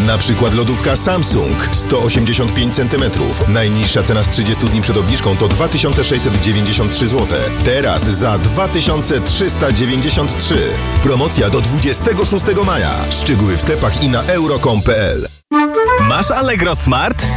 Na przykład lodówka Samsung 185 cm. Najniższa cena z 30 dni przed obniżką to 2693 zł. Teraz za 2393. Promocja do 26 maja. Szczegóły w sklepach i na euro.com.pl. Masz Allegro Smart?